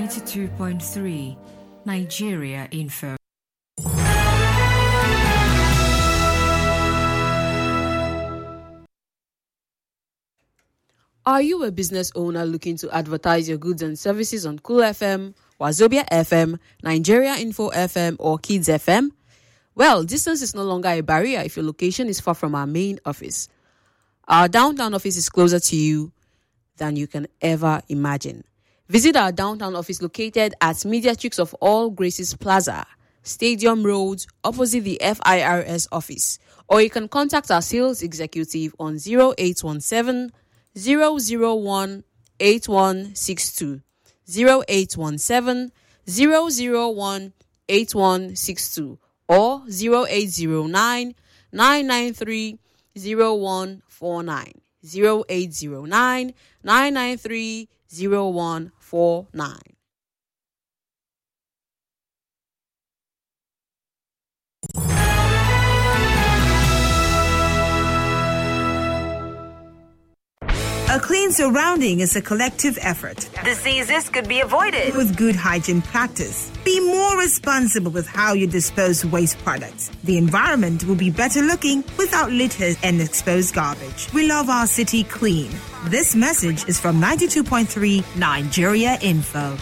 92.3 Nigeria Info. Are you a business owner looking to advertise your goods and services on Cool FM, Wazobia FM, Nigeria Info FM, or Kids FM? Well, distance is no longer a barrier if your location is far from our main office. Our downtown office is closer to you than you can ever imagine. Visit our downtown office located at Mediatrix of All Graces Plaza, Stadium Road, opposite the FIRS office. Or you can contact our sales executive on 0817 001 8162, 0817 001 8162, or 0809 993 0149, 0809 993 0149. A clean surrounding is a collective effort. Diseases could be avoided with good hygiene practice. Be more responsible with how you dispose waste products. The environment will be better looking without litter and exposed garbage. We love our city clean. This message is from 92.3 Nigeria Info.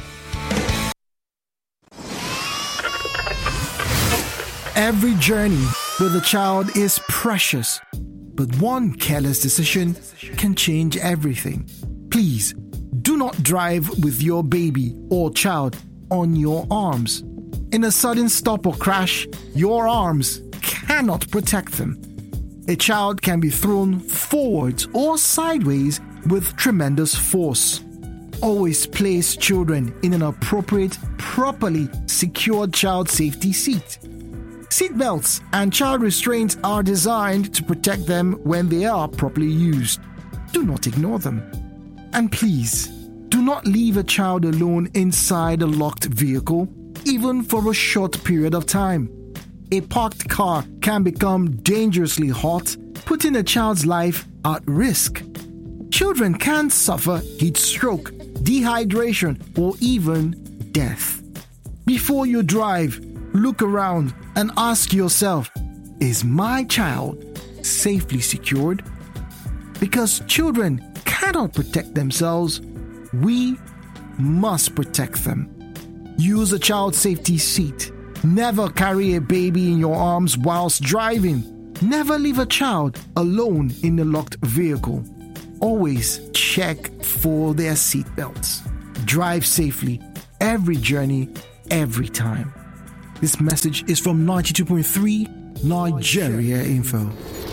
Every journey with a child is precious. But one careless decision can change everything. Please, do not drive with your baby or child on your arms. In a sudden stop or crash, your arms cannot protect them. A child can be thrown forwards or sideways with tremendous force. Always place children in an appropriate, properly secured child safety seat. Seatbelts and child restraints are designed to protect them when they are properly used. Do not ignore them. And please, do not leave a child alone inside a locked vehicle, even for a short period of time. A parked car can become dangerously hot, putting a child's life at risk. Children can suffer heat stroke, dehydration, or even death. Before you drive, look around and ask yourself, is my child safely secured? Because children cannot protect themselves, we must protect them. Use a child safety seat. Never carry a baby in your arms whilst driving. Never leave a child alone in a locked vehicle. Always check for their seatbelts. Drive safely every journey, every time. This message is from 92.3 Nigeria Info.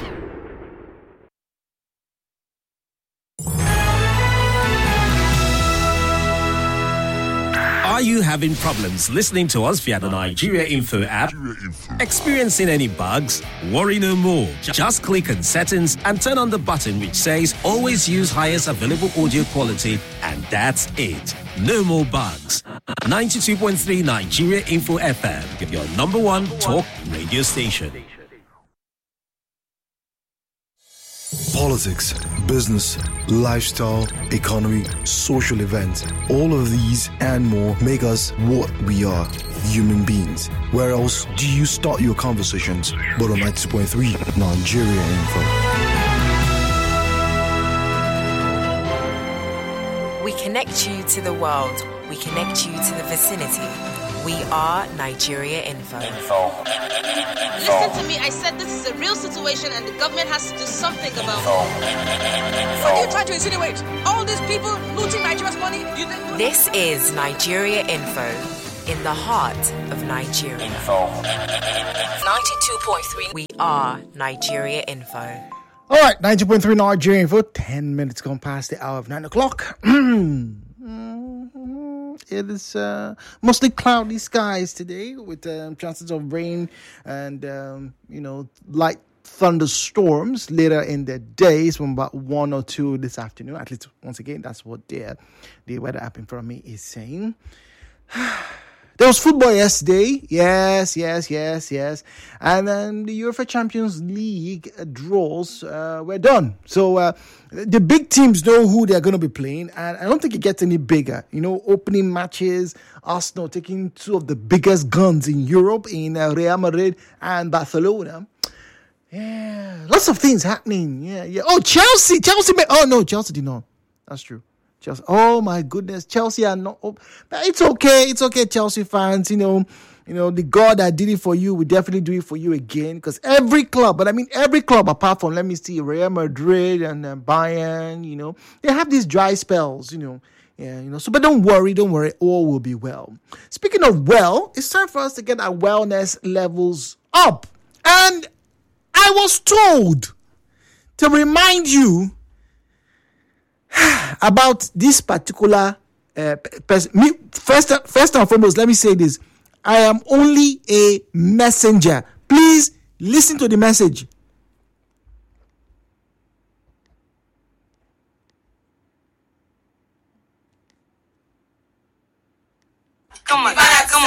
Are you having problems listening to us via the Nigeria Info app? Experiencing any bugs? Worry no more. Just click on settings and turn on the button which says always use highest available audio quality, and that's it. No more bugs. 92.3 Nigeria Info FM, your number one talk radio station. Politics, business, lifestyle, economy, social events, all of these and more make us what we are, human beings. Where else do you start your conversations but on 92.3 Nigeria Info? We connect you to the world. We connect you to the vicinity. We are Nigeria Info. Listen to me. I said this is a real situation and the government has to do something about it. What are you trying to insinuate? All these people looting Nigeria's money? This is Nigeria Info, in the heart of Nigeria. 92.3. We are Nigeria Info. All right, 90.3 Nigeria Info. 10 minutes gone past the hour of 9 o'clock. It is mostly cloudy skies today with chances of rain and, light thunderstorms later in the day from about 1 or 2 this afternoon. At least, once again, that's what the weather app in front of me is saying. There was football yesterday. Yes. And then the UEFA Champions League draws were done. So the big teams know who they're going to be playing. And I don't think it gets any bigger. Opening matches, Arsenal taking two of the biggest guns in Europe in Real Madrid and Barcelona. Yeah, lots of things happening. Yeah. Oh, Chelsea. Oh, no, Chelsea did not. That's true. Chelsea. Oh my goodness, Chelsea are not. But it's okay. It's okay, Chelsea fans. The God that did it for you will definitely do it for you again. Because every club, apart from Real Madrid and Bayern, they have these dry spells. So, but don't worry, all will be well. Speaking of well, it's time for us to get our wellness levels up, and I was told to remind you about this particular person. First and foremost, let me say this. I am only a messenger. Please listen to the message. Come on.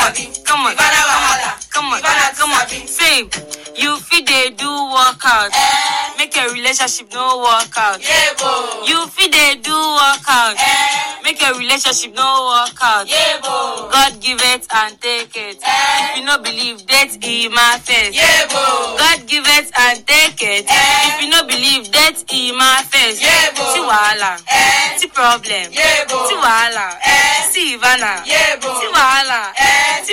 Say, you fit they do workout. Make a relationship no workout. You fit they do workout. Make a relationship no workout. God give it and take it. If you no believe that, he my face. God give it and take it. If you no believe that, he my face. See wahala. See problem. See wahala. See Ivana. See